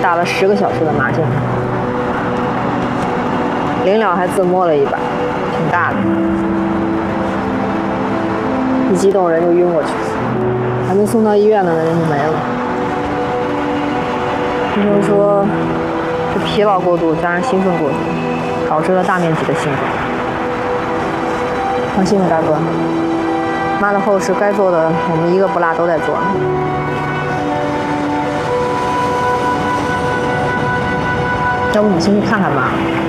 打了10个小时的麻将，临了还自摸了一把，挺大的。一激动人就晕过去，还没送到医院呢，人就没了。医生说是疲劳过度加上兴奋过度，导致了大面积的兴奋。放心吧，大哥，妈的后事该做的我们一个不落都在做。要不你先去看看妈。